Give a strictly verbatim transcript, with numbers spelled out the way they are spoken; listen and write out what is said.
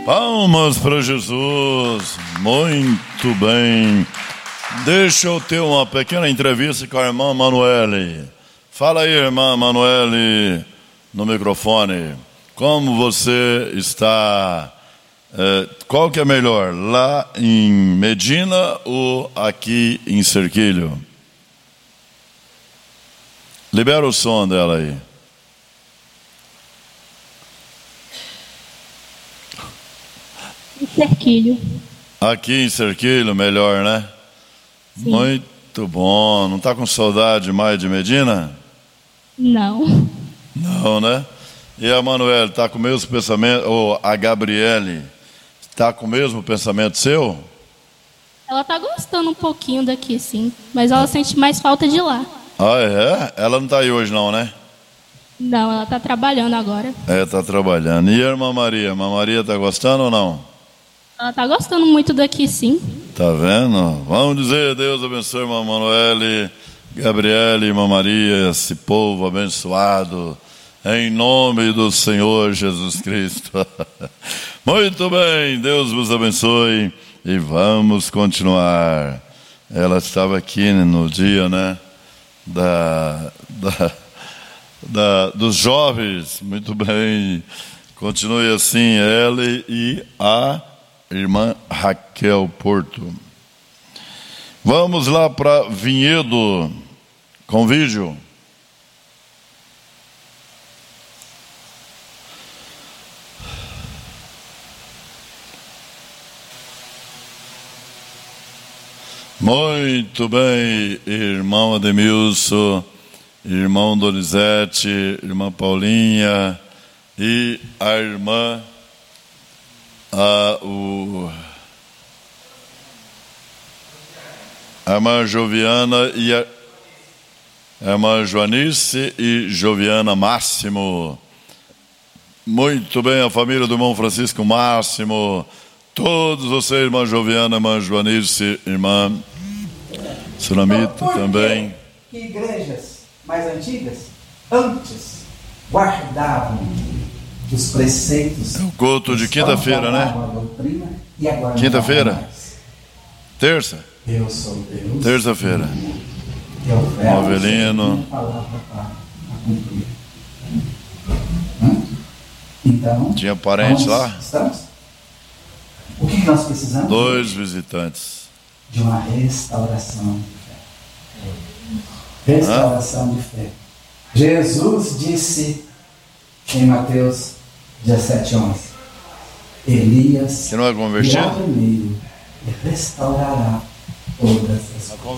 Palmas para Jesus. Muito bem. Deixa eu ter uma pequena entrevista com a irmã Manuele. Fala aí, irmã Manuele, no microfone. Como você está? É, qual que é melhor, lá em Medina ou aqui em Cerquilho? Libera o som dela aí. Em Cerquilho. Aqui em Cerquilho, melhor, né? Sim. Muito bom. Não está com saudade mais de Medina? Não. Não, né? E a Manuela, está com o mesmo pensamento? Ou a Gabriele, está com o mesmo pensamento seu? Ela tá gostando um pouquinho daqui, sim. Mas ela sente mais falta de lá. Ah, é? Ela não está aí hoje não, né? Não, ela tá trabalhando agora. É, está trabalhando. E a irmã Maria? A irmã Maria está gostando ou não? Ela tá gostando muito daqui, sim. Tá vendo? Vamos dizer, Deus abençoe a irmã Manuele, Gabriele, irmã Maria, esse povo abençoado, em nome do Senhor Jesus Cristo. Muito bem, Deus vos abençoe e vamos continuar. Ela estava aqui no dia, né, da, da, da, dos jovens. Muito bem, continue assim, ela e a irmã Raquel Porto. Vamos lá para Vinhedo com vídeo. Muito bem, irmão Ademilson, irmão Donizete, irmã Paulinha e a irmã a, o, a irmã Joviana e a, a irmã Joanice e Joviana Máximo. Muito bem, a família do irmão Francisco Máximo, todos vocês, irmã Joviana, irmã Joanice, irmã Sunamita então, também. Que igrejas mais antigas, antes, guardavam os preceitos. É o culto de quinta-feira, né? Quinta-feira? Terça? Eu sou Deus. Terça-feira. Novelino. Então, tinha parente lá? Estamos? O que nós precisamos? Dois visitantes. De uma restauração de fé. Restauração Hã? de fé. Jesus disse em Mateus dezessete, onze: Elias, que não é convertido? virá primeiro e restaurará todas as coisas.